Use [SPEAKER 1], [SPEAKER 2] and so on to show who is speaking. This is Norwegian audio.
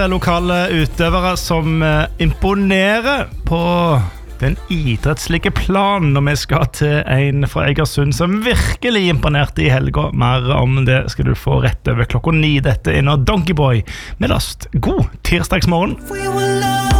[SPEAKER 1] lokale utøvere som imponerer på den idrettslige planen når vi skal til en fra Egersund som virkelig imponerte I helga. Mer om det skal du få rett over 9:00. Dette er nå Donkey Boy med last. God tirsdagsmorgen.